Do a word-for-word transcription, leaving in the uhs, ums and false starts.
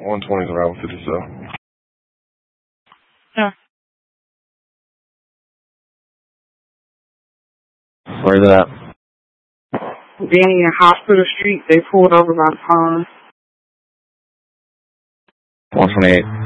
one twenty is around fifty-seven. Yeah. Where's it at? Danny and Hospital Street, they pulled over by the pond. one twenty-eight.